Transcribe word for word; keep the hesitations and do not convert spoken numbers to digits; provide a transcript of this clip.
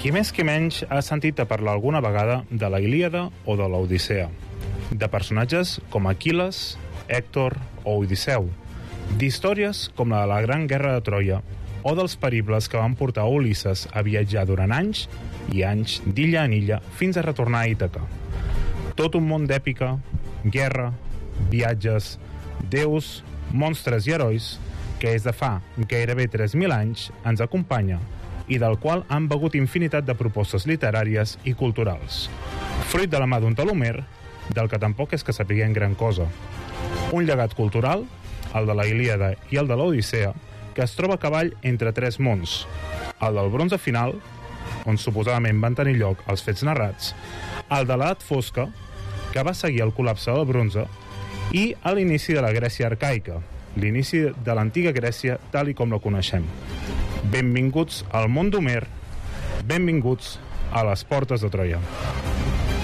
Qui més qui menys ha sentit a parlar alguna vegada de la Ilíada o de l'Odissea, de personatges com Aquil·les, Hèctor o Odisseu, d'històries com la de la Gran Guerra de Troia o dels peribles que van portar Ulisses a viatjar durant anys i anys d'illa en illa fins a retornar a Ítaca. Tot un món d'èpica, guerra, viatges, déus, monstres i herois que des de fa gairebé tres mil anys ens acompanya i del qual han begut infinitat de propostes literàries i culturals. Fruit de la mà d'un tal Homer, del que tampoc és que sapiguem gran cosa. Un llegat cultural, el de la Ilíada i el de l'Odissea, que es troba a cavall entre tres mons. El del bronze final, on suposadament van tenir lloc els fets narrats, el de l'edat fosca, que va seguir el col·lapse del bronze, i a l'inici de la Grècia arcaica, l'inici de l'antiga Grècia tal i com la coneixem. Benvinguts al món d'Homer, benvinguts a les portes de Troia.